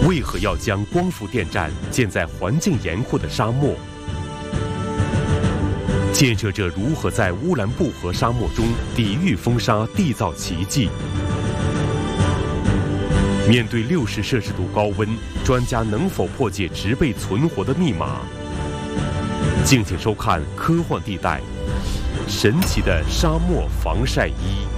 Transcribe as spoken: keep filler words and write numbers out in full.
为何要将光伏电站建在环境严酷的沙漠？建设者如何在乌兰布和沙漠中抵御风沙，缔造奇迹？面对六十摄氏度高温，专家能否破解植被存活的密码？敬请收看《科幻地带》，神奇的沙漠防晒衣。